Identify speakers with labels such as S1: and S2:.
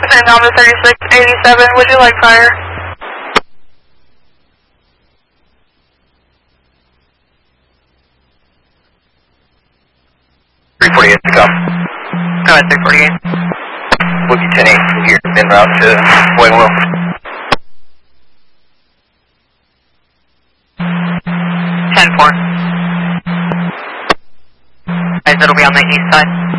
S1: St. Thomas 3687, would you like fire?
S2: .348 to come.
S3: Go ahead, 348.
S2: Boogie 10-8 from here, en route to Wayne-Will.
S3: 10-4. Guys, it'll be on the east side.